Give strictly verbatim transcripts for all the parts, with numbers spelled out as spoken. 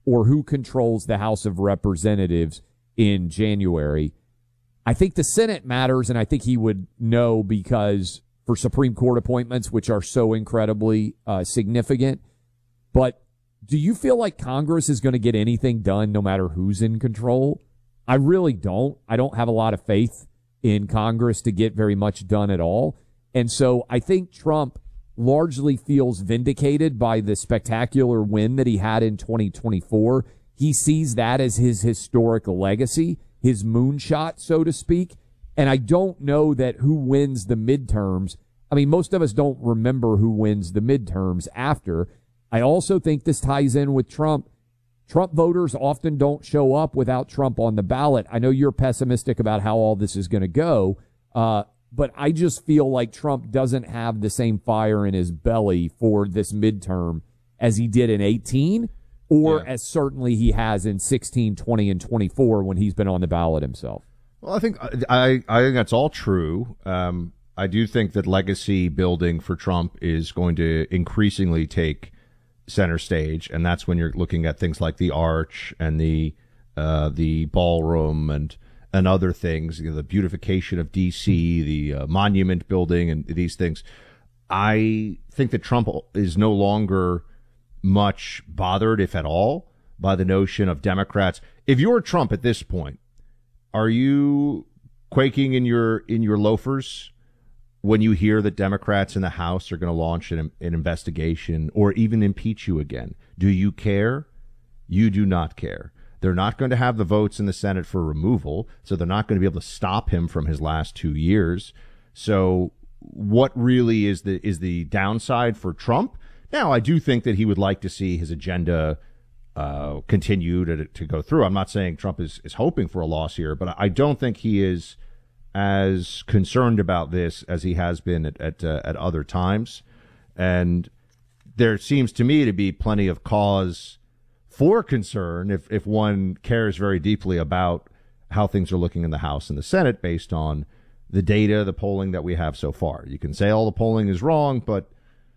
or who controls the House of Representatives in January. I think the Senate matters, and I think he would know because for Supreme Court appointments, which are so incredibly uh, significant. But do you feel like Congress is going to get anything done no matter who's in control? I really don't. I don't have a lot of faith in Congress to get very much done at all. And so I think Trump largely feels vindicated by the spectacular win that he had in twenty twenty-four. He sees that as his historic legacy, his moonshot, so to speak. And I don't know that who wins the midterms. I mean, most of us don't remember who wins the midterms after. I also think this ties in with Trump. Trump voters often don't show up without Trump on the ballot. I know you're pessimistic about how all this is going to go, uh, but I just feel like Trump doesn't have the same fire in his belly for this midterm as he did in eighteen, or yeah. as certainly he has in sixteen, twenty, and twenty-four when he's been on the ballot himself. Well, I think I, I think that's all true. Um, I do think that legacy building for Trump is going to increasingly take center stage, and that's when you're looking at things like the Arch and the uh, the ballroom and and other things, you know, the beautification of D C, the uh, monument building, and these things. I think that Trump is no longer much bothered, if at all, by the notion of Democrats. If you're Trump at this point, are you quaking in your in your loafers when you hear that Democrats in the House are going to launch an, an investigation or even impeach you again? Do you care? You do not care. They're not going to have the votes in the Senate for removal, so they're not going to be able to stop him from his last two years. So what really is the is the downside for Trump? Now, I do think that he would like to see his agenda uh, continue to, to go through. I'm not saying Trump is, is hoping for a loss here, but I don't think he is as concerned about this as he has been at at, uh, at other times. And there seems to me to be plenty of cause for concern if, if one cares very deeply about how things are looking in the House and the Senate based on the data, the polling that we have so far. You can say all the polling is wrong, but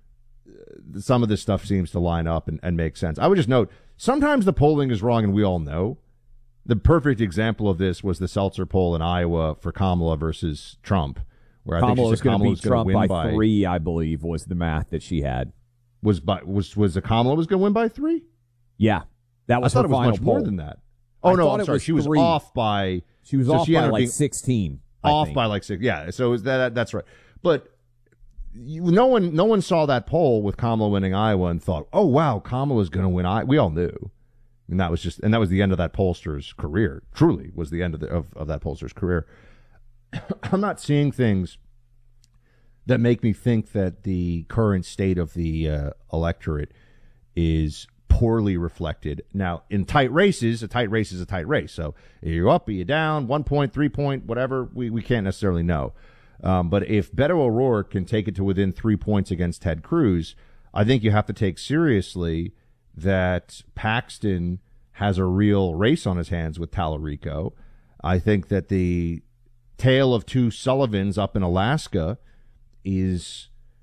some of this stuff seems to line up and, and make sense. I would just note, sometimes the polling is wrong, and we all know. The perfect example of this was the Seltzer poll in Iowa for Kamala versus Trump, where I Kamala think she was said going Kamala to was beat going to Trump win by, by three, I believe, was the math that she had. Was by was was the Kamala was going to win by three? Yeah, that was I thought her it was final much poll. more than that. Oh I no, thought I'm it sorry. was She was three. off by. She was so off she by ended up like being sixteen. I off think. by like six. Yeah, so is that, that that's right. But you, no one no one saw that poll with Kamala winning Iowa and thought, oh wow, Kamala's going to win Iowa. We all knew. And that was just, and that was the end of that pollster's career. Truly, was the end of the, of, of that pollster's career. I'm not seeing things that make me think that the current state of the uh, electorate is poorly reflected. Now, in tight races, a tight race is a tight race. So, are you up, are you down, one point, three point, whatever? We we can't necessarily know. Um, but if Beto O'Rourke can take it to within three points against Ted Cruz, I think you have to take seriously that Paxton has a real race on his hands with Tallarico. I think that the tale of two Sullivans up in Alaska is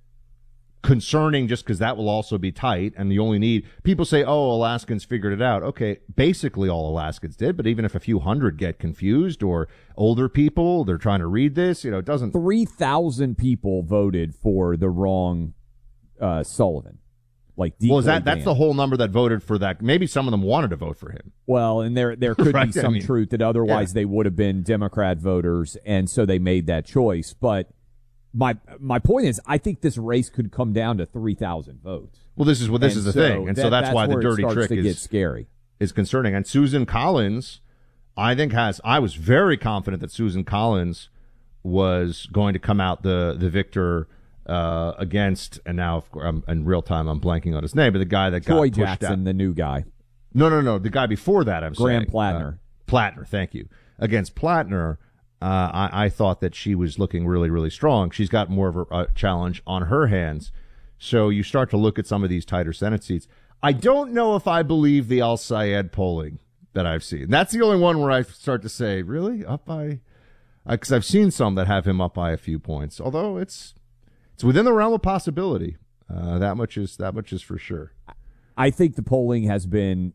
concerning just because that will also be tight, and you only need people say, oh, Alaskans figured it out. Okay, basically all Alaskans did, but even if a few hundred get confused or older people, they're trying to read this, you know, it doesn't. three thousand people voted for the wrong uh, Sullivan. Like well, is that that's Dan. the whole number that voted for that? Maybe some of them wanted to vote for him. Well, and there there could right? be some I mean, truth that otherwise yeah. they would have been Democrat voters, and so they made that choice. But my my point is, I think this race could come down to three thousand votes. Well, this is what well, this and is the so thing, and that, so that's, that's why the where dirty it starts trick to is get scary. Is concerning. And Susan Collins, I think has I was very confident that Susan Collins was going to come out the the victor. Uh, against, and now of course, I'm, in real time I'm blanking on his name, but the guy that Troy got pushed Jackson, out. the new guy. No, no, no, the guy before that. I'm Graham saying Plattner. Uh, Plattner, thank you. Against Plattner, uh, I, I thought that she was looking really, really strong. She's got more of a, a challenge on her hands. So you start to look at some of these tighter Senate seats. I don't know if I believe the Al Sayed polling that I've seen. That's the only one where I start to say, really, up by, because I've seen some that have him up by a few points. Although it's. It's within the realm of possibility. Uh, that much is that much is for sure. I think the polling has been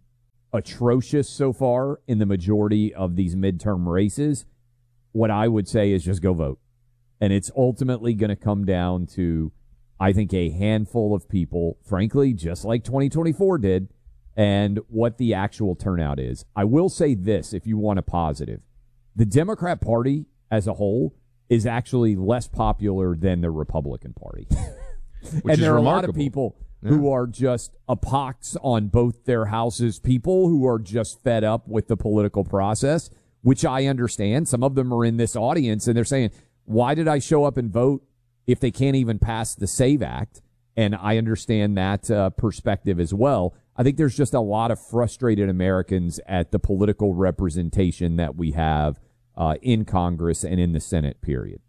atrocious so far in the majority of these midterm races, what I would say is just go vote. And it's ultimately going to come down to, I think, a handful of people, frankly, just like twenty twenty-four did, and what the actual turnout is. I will say this, if you want a positive. The Democrat Party as a whole is actually less popular than the Republican Party. Which and is there are remarkable. a lot of people yeah. who are just a pox on both their houses, people who are just fed up with the political process, which I understand. Some of them are in this audience, and they're saying, why did I show up and vote if they can't even pass the SAVE Act? And I understand that uh, perspective as well. I think there's just a lot of frustrated Americans at the political representation that we have uh, in Congress and in the Senate, period.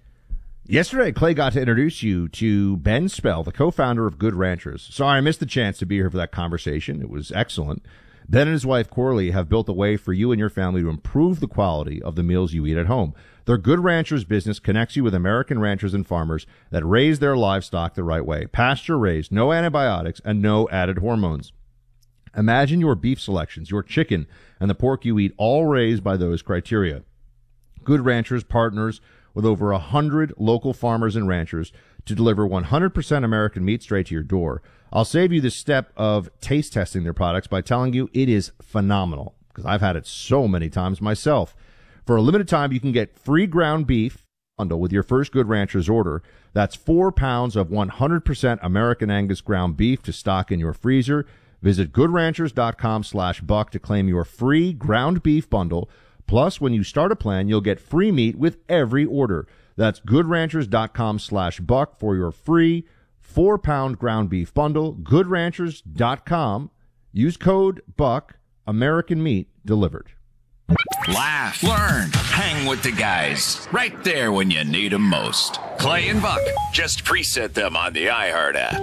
Yesterday, Clay got to introduce you to Ben Spell, the co-founder of Good Ranchers. Sorry, I missed the chance to be here for that conversation. It was excellent. Ben and his wife, Corley, have built a way for you and your family to improve the quality of the meals you eat at home. Their Good Ranchers business connects you with American ranchers and farmers that raise their livestock the right way. Pasture-raised, no antibiotics, and no added hormones. Imagine your beef selections, your chicken, and the pork you eat all raised by those criteria. Good Ranchers partners with over one hundred local farmers and ranchers to deliver one hundred percent American meat straight to your door. I'll save you the step of taste testing their products by telling you it is phenomenal, because I've had it so many times myself. For a limited time, you can get free ground beef bundle with your first Good Ranchers order. That's four pounds of one hundred percent American Angus ground beef to stock in your freezer. Visit goodranchers.com slash buck to claim your free ground beef bundle. Plus, when you start a plan, you'll get free meat with every order. That's goodranchers.com slash buck for your free four-pound ground beef bundle. goodranchers dot com. Use code BUCK. American meat delivered. Laugh, learn, hang with the guys. Right there when you need them most. Clay and Buck. Just preset them on the iHeart app.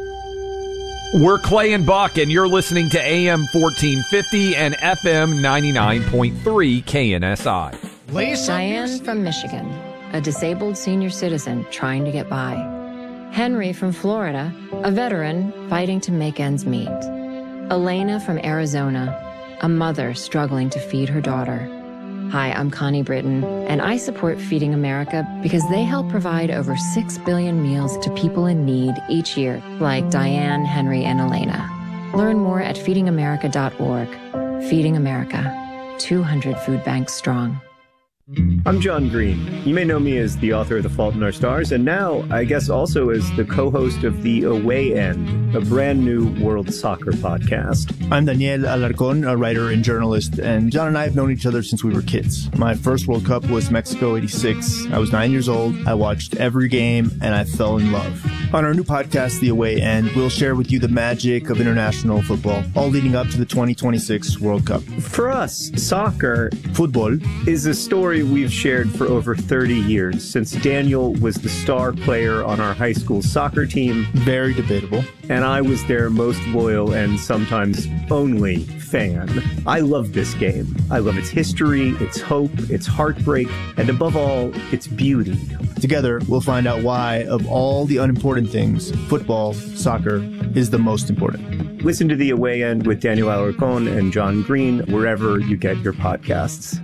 We're Clay and Buck, and you're listening to A M fourteen fifty and F M ninety-nine point three K N S I. Diane from Michigan, a disabled senior citizen trying to get by. Henry from Florida, a veteran fighting to make ends meet. Elena from Arizona, a mother struggling to feed her daughter. Hi, I'm Connie Britton, and I support Feeding America because they help provide over six billion meals to people in need each year, like Diane, Henry, and Elena. Learn more at feeding america dot org. Feeding America, two hundred food banks strong. I'm John Green. You may know me as the author of The Fault in Our Stars, and now, I guess, also as the co-host of The Away End, a brand new world soccer podcast. I'm Daniel Alarcón, a writer and journalist, and John and I have known each other since we were kids. My first World Cup was Mexico eighty-six. I was nine years old. I watched every game, and I fell in love. On our new podcast, The Away End, we'll share with you the magic of international football, all leading up to the twenty twenty-six World Cup. For us, soccer, football, is a story we've shared for over thirty years, since Daniel was the star player on our high school soccer team. Very debatable. And I was their most loyal and sometimes only fan. I love this game. I love its history, its hope, its heartbreak, and above all, its beauty. Together, we'll find out why, of all the unimportant things, football, soccer, is the most important. Listen to The Away End with Daniel Alarcón and John Green wherever you get your podcasts.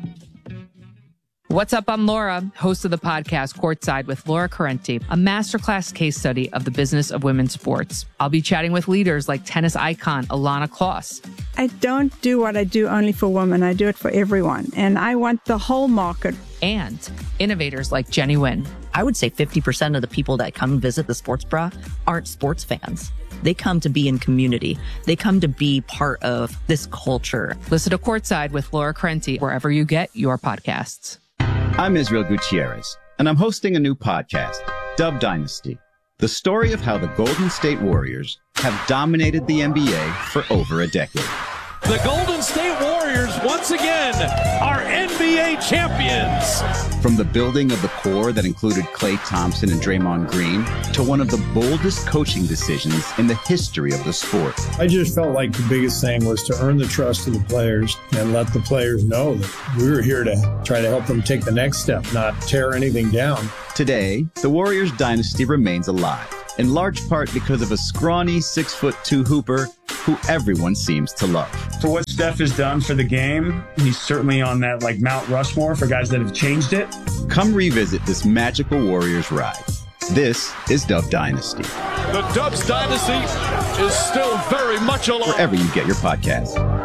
What's up? I'm Laura, host of the podcast Courtside with Laura Correnti, a masterclass case study of the business of women's sports. I'll be chatting with leaders like tennis icon Alana Kloss. I don't do what I do only for women. I do it for everyone. And I want the whole market. And innovators like Jenny Wynn. I would say fifty percent of the people that come visit the Sports Bra aren't sports fans. They come to be in community. They come to be part of this culture. Listen to Courtside with Laura Correnti wherever you get your podcasts. I'm Israel Gutierrez, and I'm hosting a new podcast, Dub Dynasty, the story of how the Golden State Warriors have dominated the N B A for over a decade. The Golden State Warriors, once again, are N B A champions. From the building of the core that included Klay Thompson and Draymond Green to one of the boldest coaching decisions in the history of the sport. I just felt like the biggest thing was to earn the trust of the players and let the players know that we were here to try to help them take the next step, not tear anything down. Today, the Warriors dynasty remains alive, in large part because of a scrawny six foot two hooper who everyone seems to love. For what Steph has done for the game, he's certainly on that like Mount Rushmore for guys that have changed it. Come revisit this magical Warriors ride. This is Dub Dynasty. The Dubs Dynasty is still very much alive. Wherever you get your podcasts.